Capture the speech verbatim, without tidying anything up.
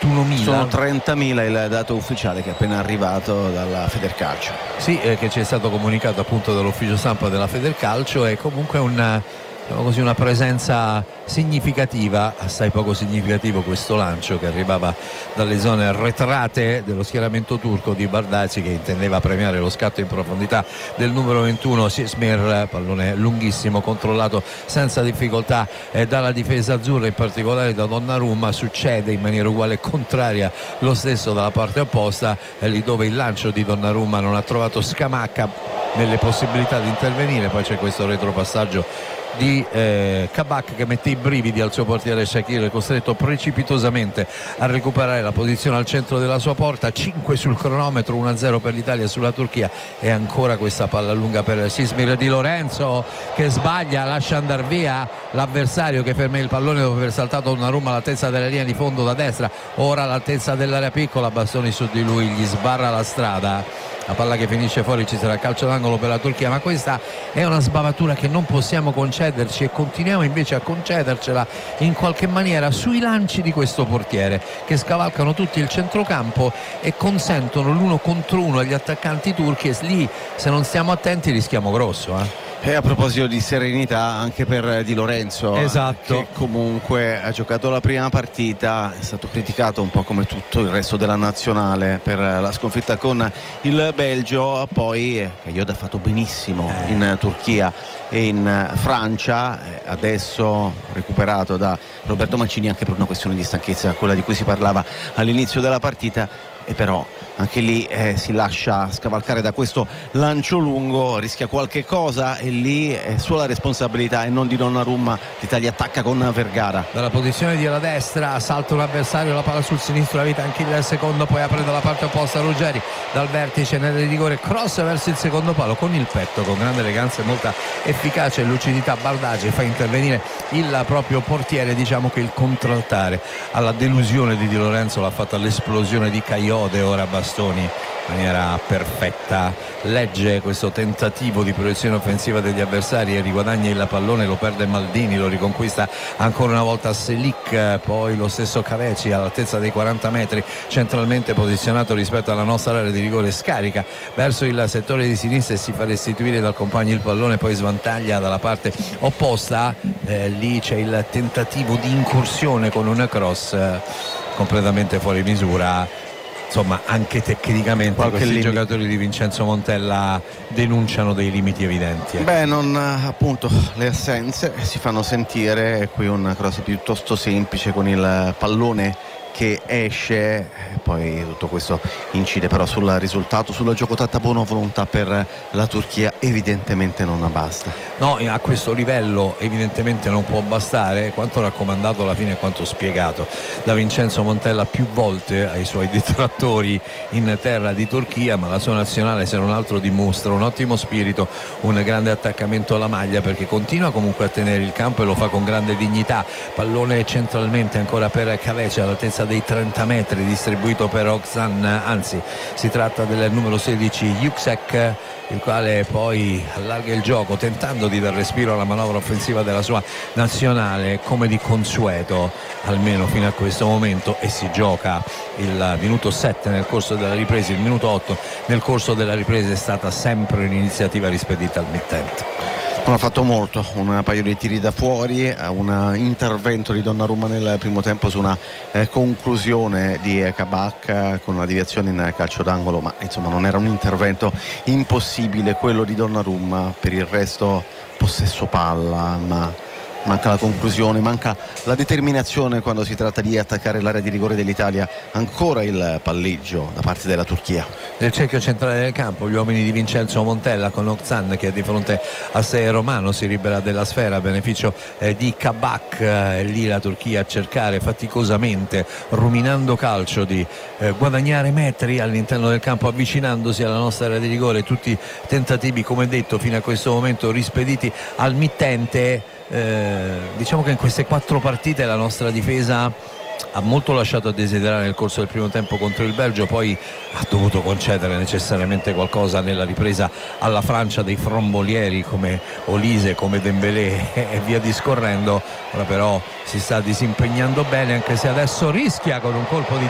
ventunomila. Sono trentamila il dato ufficiale che è appena arrivato dalla Federcalcio. Sì, eh, che ci è stato comunicato appunto dall'ufficio stampa della Federcalcio. È comunque una, diciamo così, una presenza significativa, assai poco significativo questo lancio che arrivava dalle zone arretrate dello schieramento turco di Bardazzi, che intendeva premiare lo scatto in profondità del numero ventuno Sismir, pallone lunghissimo controllato senza difficoltà eh, dalla difesa azzurra, in particolare da Donnarumma. Succede in maniera uguale e contraria lo stesso dalla parte opposta, eh, lì dove il lancio di Donnarumma non ha trovato Scamacca nelle possibilità di intervenire. Poi c'è questo retropassaggio di eh, Kabak che mette i brividi al suo portiere Shaqiri, costretto precipitosamente a recuperare la posizione al centro della sua porta. Cinque sul cronometro, uno a zero per l'Italia sulla Turchia, e ancora questa palla lunga per Sismir Di Lorenzo che sbaglia, lascia andare via l'avversario che ferma il pallone dopo aver saltato Donnarumma all'altezza della linea di fondo da destra, ora all'altezza dell'area piccola. Bastoni su di lui, gli sbarra la strada. La palla che finisce fuori, ci sarà calcio d'angolo per la Turchia, ma questa è una sbavatura che non possiamo concederci, e continuiamo invece a concedercela in qualche maniera sui lanci di questo portiere, che scavalcano tutti il centrocampo e consentono l'uno contro uno agli attaccanti turchi, e lì se non stiamo attenti rischiamo grosso. eh. E a proposito di serenità anche per Di Lorenzo, Esatto. che comunque ha giocato la prima partita, è stato criticato un po' come tutto il resto della nazionale per la sconfitta con il Belgio. Poi Cagliot ha fatto benissimo in Turchia e in Francia, adesso recuperato da Roberto Mancini anche per una questione di stanchezza, quella di cui si parlava all'inizio della partita. E però anche lì eh, si lascia scavalcare da questo lancio lungo, rischia qualche cosa, e lì è sua responsabilità e non di Donnarumma. L'Italia attacca con Vergara dalla posizione di ala destra, salta un avversario, la palla sul sinistro, la vita anche il secondo, poi apre dalla parte opposta Ruggeri dal vertice nel rigore, cross verso il secondo palo con il petto, con grande eleganza e molta efficacia e lucidità. Bardaggi fa intervenire il proprio portiere. Diciamo che il contraltare alla delusione di Di Lorenzo l'ha fatta l'esplosione di Cagliot. Ora Bastoni in maniera perfetta legge questo tentativo di proiezione offensiva degli avversari e riguadagna il pallone, lo perde Maldini, lo riconquista ancora una volta Selic, poi lo stesso Caveci all'altezza dei quaranta metri, centralmente posizionato rispetto alla nostra area di rigore, scarica verso il settore di sinistra e si fa restituire dal compagno il pallone, poi svantaglia dalla parte opposta. Eh, lì c'è il tentativo di incursione con un cross eh, completamente fuori misura. Insomma, anche tecnicamente qualche questi limite. Giocatori di Vincenzo Montella denunciano dei limiti evidenti. eh. Beh, non appunto, le assenze si fanno sentire. Qui un cross piuttosto semplice con il pallone che esce, poi tutto questo incide però sul risultato, sul gioco. Tanta buona volontà per la Turchia evidentemente non basta. No, a questo livello evidentemente non può bastare quanto raccomandato alla fine e quanto spiegato da Vincenzo Montella più volte ai suoi detrattori in terra di Turchia, ma la sua nazionale se non altro dimostra un ottimo spirito, un grande attaccamento alla maglia, perché continua comunque a tenere il campo e lo fa con grande dignità. Pallone centralmente ancora per Caveci all'altezza dei trenta metri, distribuito per Oxan, anzi si tratta del numero sedici Yüksek, il quale poi allarga il gioco tentando di dar respiro alla manovra offensiva della sua nazionale come di consueto, almeno fino a questo momento, e si gioca il minuto sette nel corso della ripresa, il minuto otto nel corso della ripresa. È stata sempre un'iniziativa rispedita al mittente. Non ha fatto molto, un paio di tiri da fuori, un intervento di Donnarumma nel primo tempo su una eh, conclusione di eh, Kabak eh, con una deviazione in calcio d'angolo, ma insomma non era un intervento impossibile quello di Donnarumma. Per il resto possesso palla, ma manca la conclusione, manca la determinazione quando si tratta di attaccare l'area di rigore dell'Italia. Ancora il palleggio da parte della Turchia. Nel cerchio centrale del campo gli uomini di Vincenzo Montella con Oxan che è di fronte a sé Romano, si libera della sfera a beneficio eh, di Kabak, e eh, lì la Turchia a cercare faticosamente, ruminando calcio, di eh, guadagnare metri all'interno del campo avvicinandosi alla nostra area di rigore. Tutti tentativi, come detto, fino a questo momento rispediti al mittente. Eh, diciamo che in queste quattro partite la nostra difesa ha molto lasciato a desiderare nel corso del primo tempo contro il Belgio, poi ha dovuto concedere necessariamente qualcosa nella ripresa alla Francia dei frombolieri come Olise, come Dembélé e via discorrendo. Ora però si sta disimpegnando bene, anche se adesso rischia con un colpo di